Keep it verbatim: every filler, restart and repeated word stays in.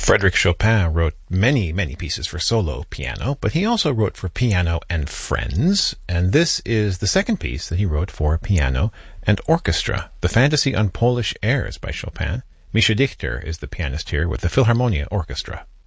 Frédéric Chopin wrote many, many pieces for solo piano, but he also wrote for piano and friends, and this is the second piece that he wrote for piano and orchestra, the Fantasy on Polish Airs by Chopin. Mischa Dichter is the pianist here with the Philharmonia Orchestra.